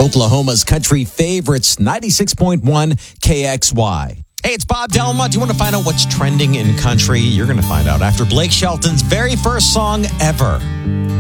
Oklahoma's country favorites, 96.1 KXY. Hey, it's Bob Delma. Do you want to find out what's trending in country? You're going to find out after Blake Shelton's very first song ever.